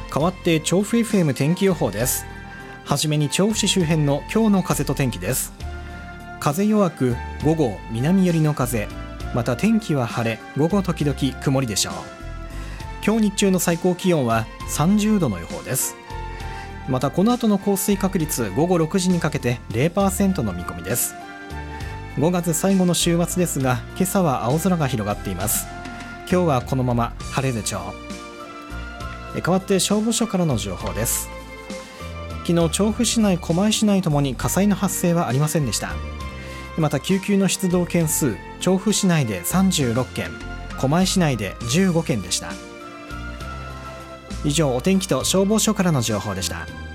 代わって調布 FM 天気予報です。はじめに調布市周辺の今日の風と天気です。風弱く、午後南寄りの風、また天気は晴れ、午後時々曇りでしょう。今日日中の最高気温は30度の予報です。またこの後の降水確率、午後6時にかけて 0% の見込みです。5月最後の週末ですが、今朝は青空が広がっています。今日はこのまま晴れでしょう。代わって消防署からの情報です。昨日調布市内、狛江市内ともに火災の発生はありませんでした。また救急の出動件数、調布市内で36件、狛江市内で15件でした。以上、お天気と消防署からの情報でした。